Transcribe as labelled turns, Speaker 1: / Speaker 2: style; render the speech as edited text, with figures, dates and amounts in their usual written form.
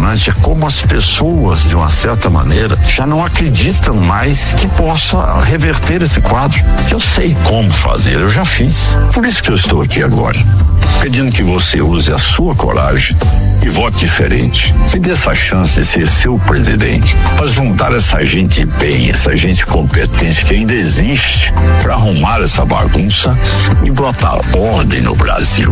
Speaker 1: impressionante é como as pessoas, de uma certa maneira, já não acreditam mais que possa reverter esse quadro. Eu sei como fazer, eu já fiz. Por isso que eu estou aqui agora, pedindo que você use a sua coragem e vote diferente. Me dê essa chance de ser seu presidente, para juntar essa gente bem, essa gente competente que ainda existe, para arrumar essa bagunça e botar ordem no Brasil.